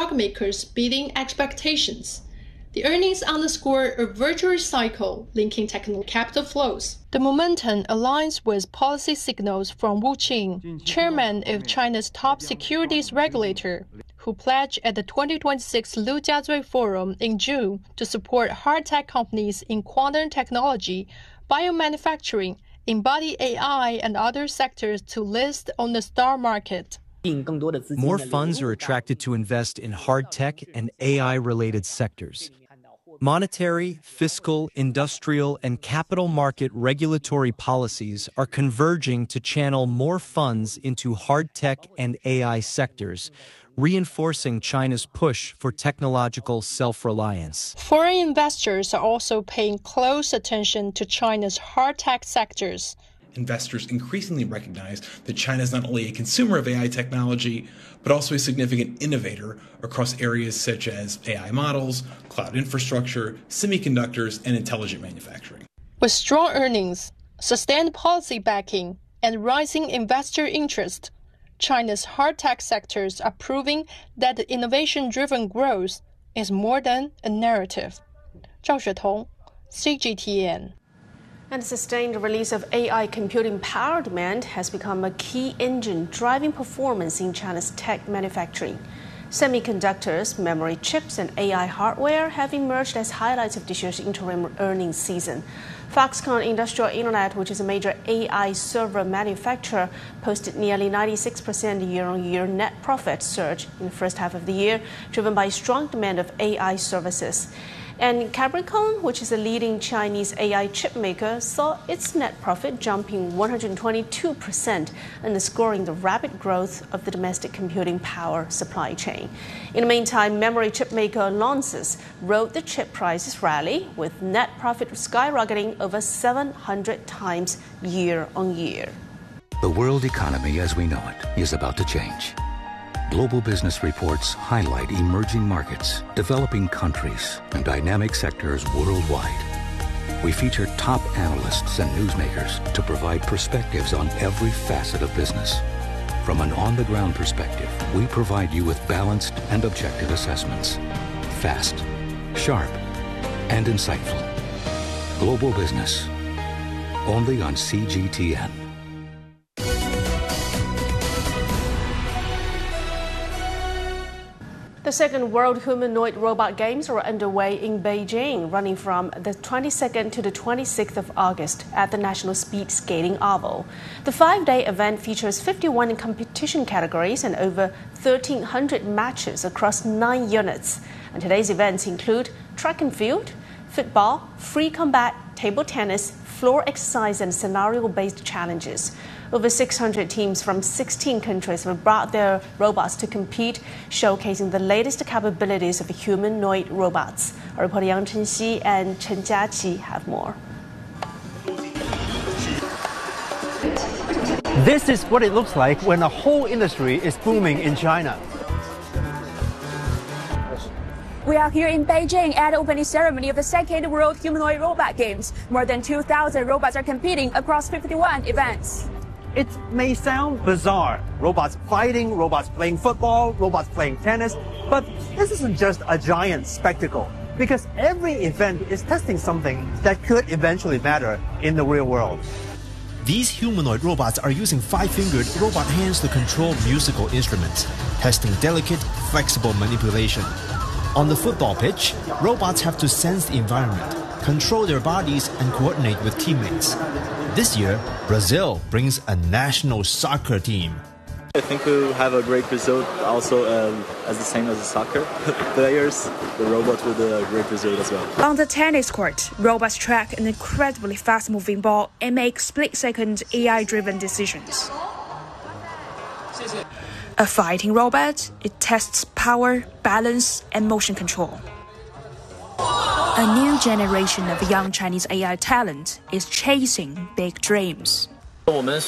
drug makers beating expectations. The earnings underscore a virtuous cycle linking technical capital flows. The momentum aligns with policy signals from Wu Qing, chairman of China's top securities regulator, who pledged at the 2026 Lu Jiazui Forum in June to support hard-tech companies in quantum technology, biomanufacturing, embodied AI, and other sectors to list on the STAR market. More funds are attracted to invest in hard tech and AI-related sectors. Monetary, fiscal, industrial, and capital market regulatory policies are converging to channel more funds into hard tech and AI sectors, reinforcing China's push for technological self-reliance. Foreign investors are also paying close attention to China's hard tech sectors. Investors increasingly recognize that China is not only a consumer of AI technology, but also a significant innovator across areas such as AI models, cloud infrastructure, semiconductors, and intelligent manufacturing. With strong earnings, sustained policy backing, and rising investor interest, China's hard tech sectors are proving that the innovation-driven growth is more than a narrative. Zhao Shetong, CGTN. And the sustained release of AI computing power demand has become a key engine driving performance in China's tech manufacturing. Semiconductors, memory chips, and AI hardware have emerged as highlights of this year's interim earnings season. Foxconn Industrial Internet, which is a major AI server manufacturer, posted nearly 96% year-on-year net profit surge in the first half of the year, driven by strong demand of AI services. And Capricorn, which is a leading Chinese AI chip maker, saw its net profit jumping 122%, underscoring the rapid growth of the domestic computing power supply chain. In the meantime, memory chip maker Lonzis rode the chip prices rally, with net profit skyrocketing over 700 times year-on-year. The world economy as we know it is about to change. Global business reports highlight emerging markets, developing countries, and dynamic sectors worldwide. We feature top analysts and newsmakers to provide perspectives on every facet of business. From an on-the-ground perspective, we provide you with balanced and objective assessments. Fast, sharp, and insightful. Global business. Only on CGTN. The second World Humanoid Robot Games are underway in Beijing, running from the 22nd to the 26th of August at the National Speed Skating Oval. The 5-day event features 51 competition categories and over 1,300 matches across 9 units. And today's events include track and field, football, free combat, table tennis, floor exercise, and scenario-based challenges. Over 600 teams from 16 countries have brought their robots to compete, showcasing the latest capabilities of humanoid robots. Our reporter Yang Chenxi and Chen Jiaqi have more. This is what it looks like when a whole industry is booming in China. We are here in Beijing at the opening ceremony of the second World Humanoid Robot Games. More than 2,000 robots are competing across 51 events. It may sound bizarre. Robots fighting, robots playing football, robots playing tennis. But this isn't just a giant spectacle, because every event is testing something that could eventually matter in the real world. These humanoid robots are using 5-fingered robot hands to control musical instruments, testing delicate, flexible manipulation. On the football pitch, robots have to sense the environment, control their bodies, and coordinate with teammates. This year, Brazil brings a national soccer team. I think we will have a great result also as the same as the soccer players. The robots will do a great result as well. On the tennis court, robots track an incredibly fast-moving ball and make split-second AI-driven decisions. A fighting robot, it tests power, balance, and motion control. A new generation of young Chinese AI talent is chasing big dreams. We may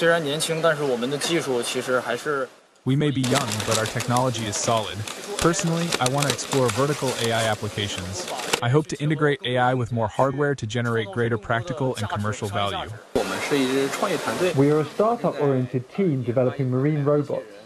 be young, but our technology is solid. Personally, I want to explore vertical AI applications. I hope to integrate AI with more hardware to generate greater practical and commercial value. We are a startup-oriented team developing marine robots.